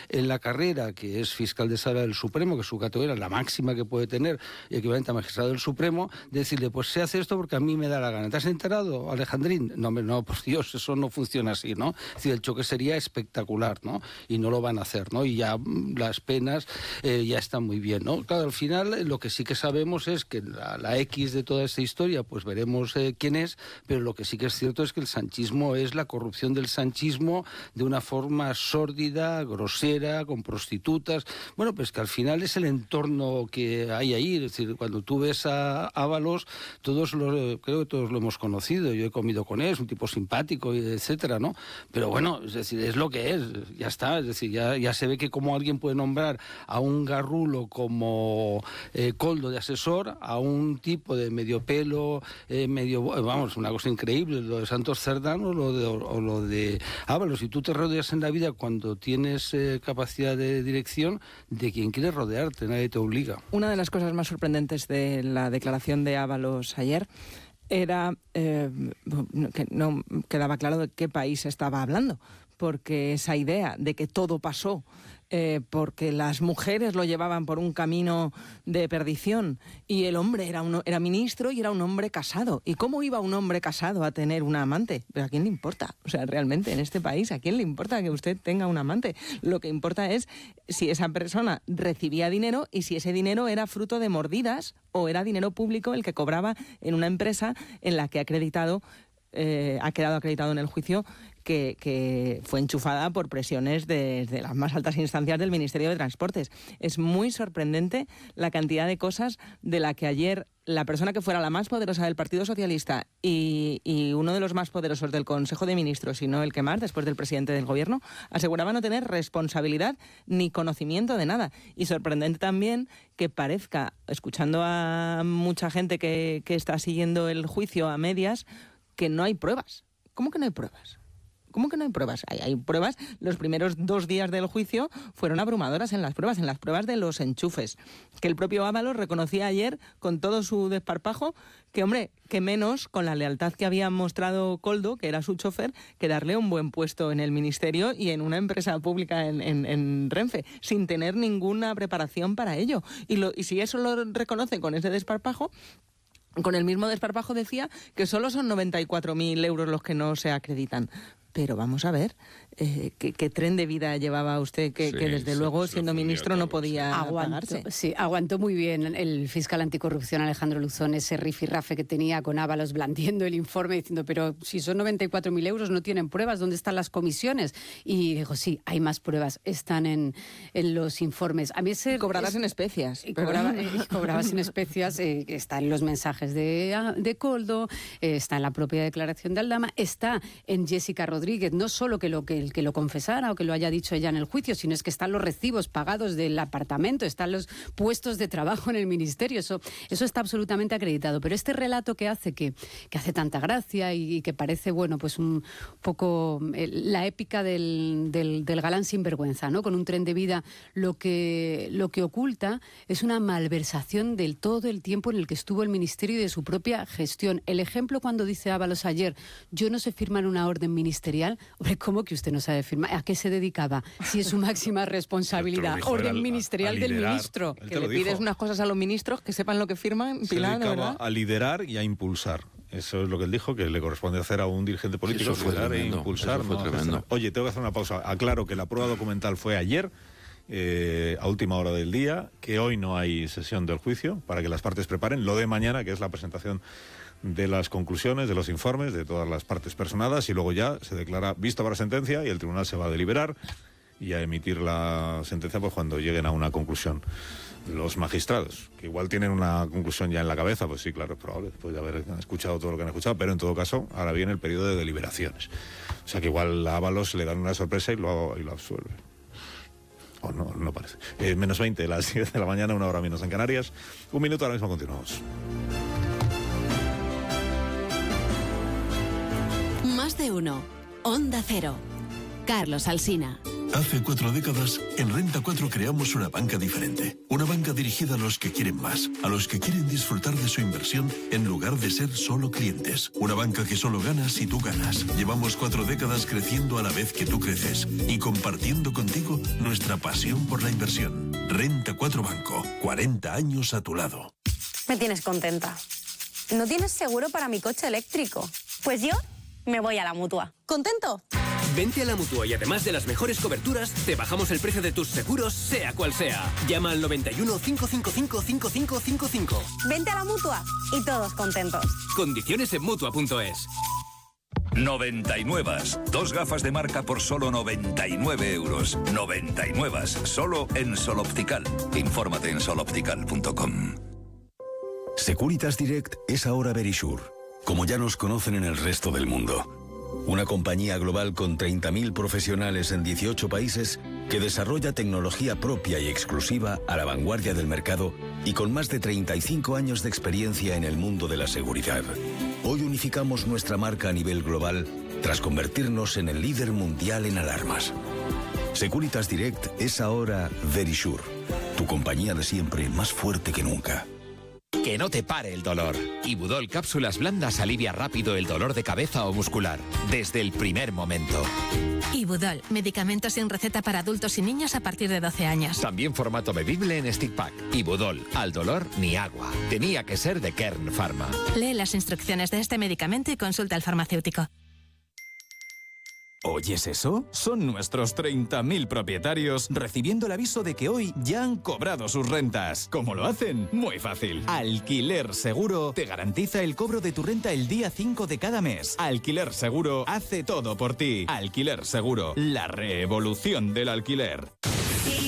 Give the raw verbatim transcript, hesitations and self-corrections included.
en la carrera, que es fiscal de sala del Supremo, que es su categoría, la máxima que puede tener, equivalente a magistrado del Supremo, decirle, pues se hace esto porque a mí me da la gana. ¿Te has enterado, Alejandrín? No, no, pues Dios, eso no funciona así, ¿no? Es decir, el choque sería espectacular, ¿no? Y no lo van a hacer, ¿no? Y ya las penas eh, ya están muy bien, ¿no? Claro, al final lo que sí que sabemos es que la, la X de toda esta historia, pues veremos eh, quién es, pero lo que sí que es cierto es que el sanchismo es la corrupción del sanchismo de una forma sórdida, grosera, con prostitutas. Bueno, pues que al final es el entorno que hay ahí. Es decir, cuando tú ves a Ábalos, todos lo, creo que todos lo hemos conocido. Yo he comido con él, es un tipo simpático, etcétera, ¿no? Pero bueno, es decir, es lo que es, ya está. Es decir, ya, ya se ve que como alguien puede nombrar a un garrulo como eh, Koldo de asesor, a un tipo de medio pelo, eh, medio, vamos, una cosa increíble, lo de Santos Cerdán o lo de, o lo de Ábalos. Y tú te rodeas en la vida cuando tienes eh, capacidad de dirección de quien quieres rodearte, nadie te obliga. Una de las cosas más sorprendentes de la declaración de Ábalos ayer era eh, que no quedaba claro de qué país estaba hablando, porque esa idea de que todo pasó eh, porque las mujeres lo llevaban por un camino de perdición y el hombre era, un, era ministro y era un hombre casado. ¿Y cómo iba un hombre casado a tener una amante? ¿Pero a quién le importa? O sea, realmente en este país, ¿a quién le importa que usted tenga un amante? Lo que importa es si esa persona recibía dinero y si ese dinero era fruto de mordidas o era dinero público el que cobraba en una empresa en la que ha acreditado, eh, ha quedado acreditado en el juicio Que, que fue enchufada por presiones de, de las más altas instancias del Ministerio de Transportes. Es muy sorprendente la cantidad de cosas de la que ayer la persona que fuera la más poderosa del Partido Socialista y, y uno de los más poderosos del Consejo de Ministros, y no el que más, después del presidente del Gobierno, aseguraba no tener responsabilidad ni conocimiento de nada. Y sorprendente también que parezca, escuchando a mucha gente que, que está siguiendo el juicio a medias, que no hay pruebas. ¿Cómo que no hay pruebas? ¿Cómo que no hay pruebas? Hay, hay pruebas. Los primeros dos días del juicio fueron abrumadoras en las pruebas, en las pruebas de los enchufes. Que el propio Ábalos reconocía ayer, con todo su desparpajo, que, hombre, que menos con la lealtad que había mostrado Koldo, que era su chofer, que darle un buen puesto en el ministerio y en una empresa pública en, en, en Renfe, sin tener ninguna preparación para ello. Y, lo, y si eso lo reconoce con ese desparpajo, con el mismo desparpajo decía que solo son noventa y cuatro mil euros los que no se acreditan. Pero vamos a ver, eh, ¿qué, ¿qué tren de vida llevaba usted que, sí, que desde se, luego, se siendo ministro, no podía aguantó, pagarse? Sí, aguantó muy bien el fiscal anticorrupción Alejandro Luzón ese rifirrafe que tenía con Ábalos blandiendo el informe, diciendo, pero si son noventa y cuatro mil euros no tienen pruebas, ¿dónde están las comisiones? Y dijo, sí, hay más pruebas, están en, en los informes. A mí ese... Y cobradas es, en especias. Y cobraba, eh, cobrabas en especias, eh, está en los mensajes de, de Koldo, eh, está en la propia declaración de Aldama, está en Jessica Rodríguez, Rodríguez, no solo que lo que el que lo confesara o que lo haya dicho ella en el juicio, sino es que están los recibos pagados del apartamento, están los puestos de trabajo en el ministerio, eso, eso está absolutamente acreditado. Pero este relato que hace que, que hace tanta gracia y, y que parece, bueno, pues un poco eh, la épica del, del, del galán sinvergüenza, ¿no? Con un tren de vida, lo que, lo que oculta es una malversación del todo el tiempo en el que estuvo el ministerio y de su propia gestión. El ejemplo cuando dice Ábalos ayer, yo no sé firmar una orden ministerial. Hombre, ¿cómo que usted no sabe firmar? ¿A qué se dedicaba? Si es su máxima responsabilidad. Orden era, ministerial a, a del ministro. Que le pides unas cosas a los ministros que sepan lo que firman, Pilar, se dedicaba ¿verdad? A liderar y a impulsar. Eso es lo que él dijo, que le corresponde hacer a un dirigente político, sí, liderar e impulsar. Fue ¿no? tremendo. Oye, tengo que hacer una pausa. Aclaro que la prueba documental fue ayer, eh, a última hora del día, que hoy no hay sesión del juicio, para que las partes preparen. Lo de mañana, que es la presentación de las conclusiones, de los informes, de todas las partes personadas, y luego ya se declara vista para sentencia y el tribunal se va a deliberar y a emitir la sentencia pues cuando lleguen a una conclusión. Los magistrados, que igual tienen una conclusión ya en la cabeza, pues sí, claro, es probable, después de haber escuchado todo lo que han escuchado, pero en todo caso, ahora viene el periodo de deliberaciones. O sea que igual a Ábalos le dan una sorpresa y lo, y lo absuelve. O no, no parece. Eh, menos veinte, las diez de la mañana, una hora menos en Canarias. Un minuto, ahora mismo continuamos. Más de uno. Onda Cero. Carlos Alsina. Hace cuatro décadas, en Renta cuatro creamos una banca diferente. Una banca dirigida a los que quieren más, a los que quieren disfrutar de su inversión en lugar de ser solo clientes. Una banca que solo gana si tú ganas. Llevamos cuatro décadas creciendo a la vez que tú creces y compartiendo contigo nuestra pasión por la inversión. Renta cuatro Banco, cuarenta años a tu lado. Me tienes contenta. ¿No tienes seguro para mi coche eléctrico? Pues yo me voy a la Mutua. ¿Contento? Vente a la Mutua y además de las mejores coberturas, te bajamos el precio de tus seguros, sea cual sea. Llama al noventa y uno, cinco cinco cinco, cinco cinco cinco cinco. Vente a la Mutua y todos contentos. Condiciones en Mutua punto es. noventa y nueve. Dos gafas de marca por solo noventa y nueve euros. noventa y nueve. Solo en Sol Optical. Infórmate en sol optical punto com. Securitas Direct es ahora Verisure, como ya nos conocen en el resto del mundo. Una compañía global con treinta mil profesionales en dieciocho países que desarrolla tecnología propia y exclusiva a la vanguardia del mercado y con más de treinta y cinco años de experiencia en el mundo de la seguridad. Hoy unificamos nuestra marca a nivel global tras convertirnos en el líder mundial en alarmas. Securitas Direct es ahora Verisure, tu compañía de siempre más fuerte que nunca. Que no te pare el dolor. Ibudol Cápsulas Blandas alivia rápido el dolor de cabeza o muscular, desde el primer momento. Ibudol, medicamento sin receta para adultos y niños a partir de doce años. También formato bebible en stick pack. Ibudol, al dolor ni agua. Tenía que ser de Kern Pharma. Lee las instrucciones de este medicamento y consulta al farmacéutico. ¿Oyes eso? Son nuestros treinta mil propietarios recibiendo el aviso de que hoy ya han cobrado sus rentas. ¿Cómo lo hacen? Muy fácil. Alquiler Seguro te garantiza el cobro de tu renta el día cinco de cada mes. Alquiler Seguro hace todo por ti. Alquiler Seguro, la revolución del alquiler.